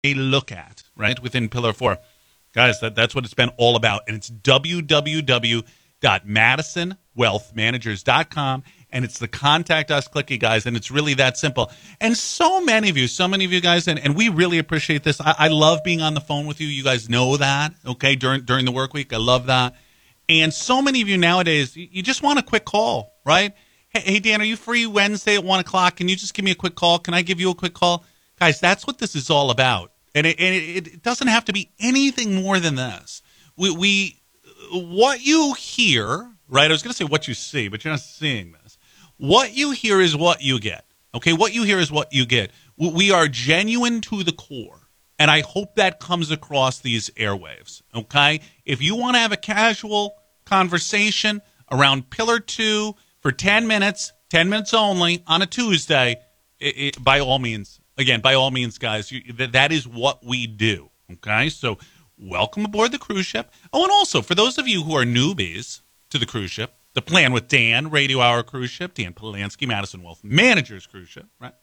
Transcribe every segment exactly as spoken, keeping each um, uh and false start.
a look at, right, within Pillar four. Guys, that, that's what it's been all about. And it's w w w dot madison wealth managers dot com. And it's the Contact Us clicky, guys. And it's really that simple. And so many of you, so many of you guys, and, and we really appreciate this. I, I love being on the phone with you. You guys know that, okay, during, during the work week. I love that. And so many of you nowadays, you, you just want a quick call, right? Hey, hey, Dan, are you free Wednesday at one o'clock? Can you just give me a quick call? Can I give you a quick call? Guys, that's what this is all about. And it, and it, it doesn't have to be anything more than this. We, we what you hear, right? I was going to say what you see, but you're not seeing this. What you hear is what you get. Okay, what you hear is what you get. We are genuine to the core, and I hope that comes across these airwaves. Okay, if you want to have a casual conversation around Pillar Two for ten minutes, ten minutes only on a Tuesday, it, it, by all means. Again, by all means, guys, you, th- that is what we do, okay? So welcome aboard the cruise ship. Oh, and also, for those of you who are newbies to the cruise ship, the Plan with Dan Radio Hour cruise ship, Dan Polanski, Madison Wealth Managers cruise ship, right?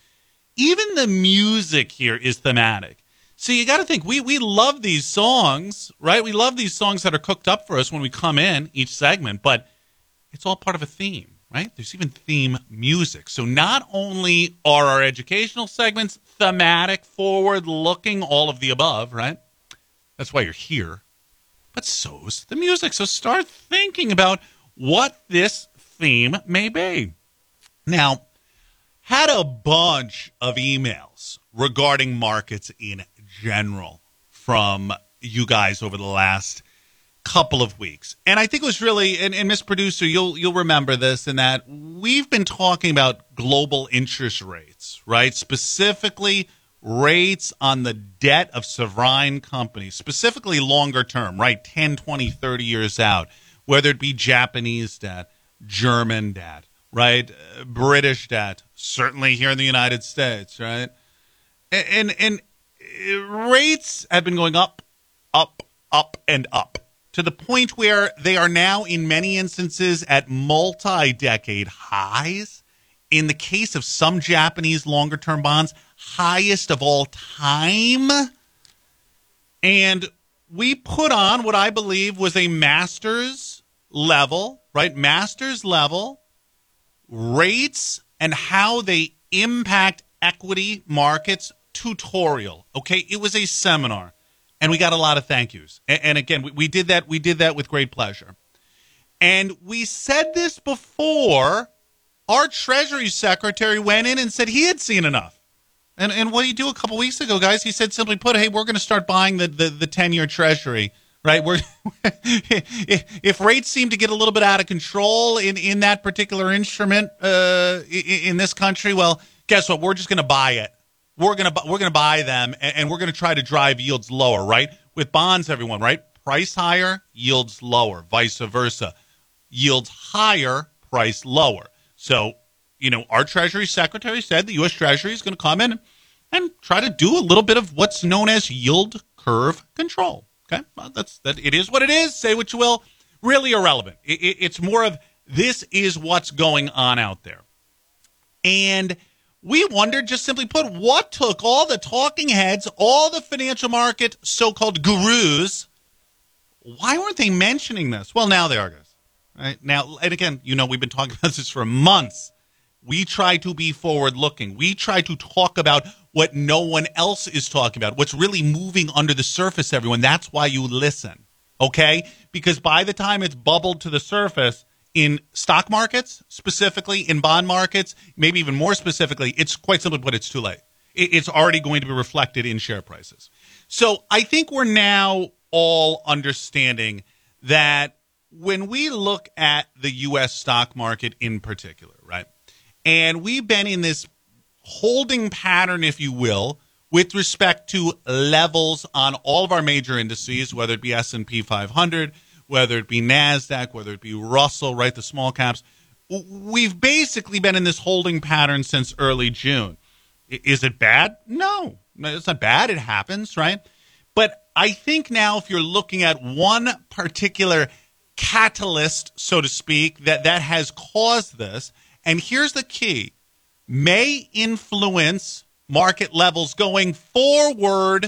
Even the music here is thematic. So you got to think, we, we love these songs, right? We love these songs that are cooked up for us when we come in each segment, but it's all part of a theme. Right? There's even theme music. So not only are our educational segments thematic, forward-looking, all of the above, right? That's why you're here. But so's the music. So start thinking about what this theme may be. Now, had a bunch of emails regarding markets in general from you guys over the last couple of weeks. And I think it was really, and, and Miss Producer, you'll you'll remember this, in that we've been talking about global interest rates, right? Specifically, rates on the debt of sovereign companies, specifically longer term, right? ten, twenty, thirty years out, whether it be Japanese debt, German debt, right? Uh, British debt, certainly here in the United States, right? And, and, and rates have been going up, up, up, and up, to the point where they are now, in many instances, at multi-decade highs. In the case of some Japanese longer-term bonds, highest of all time. And we put on what I believe was a master's level, right? Master's level rates and how they impact equity markets tutorial. Okay, it was a seminar. And we got a lot of thank yous. And, and again, we, we did that. We did that with great pleasure. And we said this before our Treasury Secretary went in and said he had seen enough. And and what did he do a couple weeks ago, guys? He said, simply put, hey, we're going to start buying the, the, the ten-year Treasury, right? We're if rates seem to get a little bit out of control in, in that particular instrument uh, in, in this country, well, guess what? We're just going to buy it. We're gonna we're gonna buy them, and we're gonna try to drive yields lower, right? With bonds, everyone, right? Price higher, yields lower. Vice versa, yields higher, price lower. So, you know, our Treasury Secretary said the U S Treasury is going to come in and try to do a little bit of what's known as yield curve control. Okay, well, that's that. It is what it is. Say what you will. Really irrelevant. It, it, it's more of this is what's going on out there, and we wondered, just simply put, what took all the talking heads, all the financial market so-called gurus, why weren't they mentioning this? Well, now they are, guys. Right? Now, and again, you know, we've been talking about this for months. We try to be forward-looking. We try to talk about what no one else is talking about, what's really moving under the surface, everyone. That's why you listen, okay? Because by the time it's bubbled to the surface, in stock markets, specifically in bond markets, maybe even more specifically, it's quite simply put, it's too late. It's already going to be reflected in share prices. So I think we're now all understanding that when we look at the U S stock market in particular, right, and we've been in this holding pattern, if you will, with respect to levels on all of our major indices, whether it be S and P five hundred, whether it be NASDAQ, whether it be Russell, right, the small caps. We've basically been in this holding pattern since early June. Is it bad? No, it's not bad. It happens, right? But I think now if you're looking at one particular catalyst, so to speak, that, that has caused this, and here's the key, may influence market levels going forward.